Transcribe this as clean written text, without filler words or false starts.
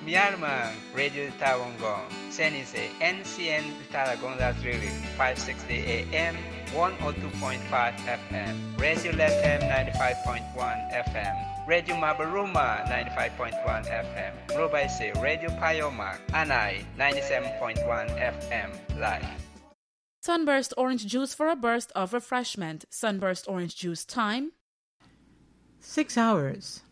Myanmar, Radio Tawangong, Senise, NCN Taragon Latrili, 560 AM, 102.5 FM, Radio FM 95.1 FM, Radio Mabaruma 95.1 FM, Robaise, Radio Payoma, Anai 97.1 FM, live. Sunburst orange juice for a burst of refreshment. Sunburst orange juice time 6 hours.